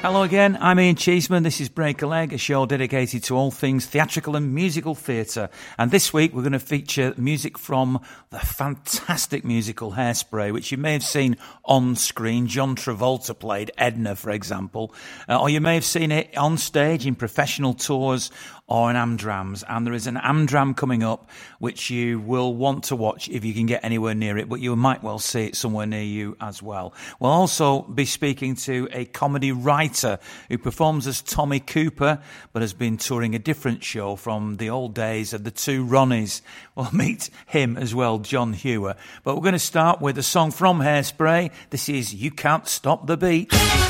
Hello again, I'm Ian Cheeseman. This is Break a Leg, a show dedicated to all things theatrical and musical theatre. And this week we're going to feature music from the fantastic musical Hairspray, which you may have seen on screen. John Travolta played Edna, for example. Or you may have seen it on stage in professional tours or in Amdrams. And there is an Amdram coming up which you will want to watch if you can get anywhere near it, but you might well see it somewhere near you as well. We'll also be speaking to a comedy writer who performs as Tommy Cooper but has been touring a different show from the old days of the two Ronnies. We'll meet him as well, John Hewer. But we're going to start with a song from Hairspray. This is You Can't Stop the Beat.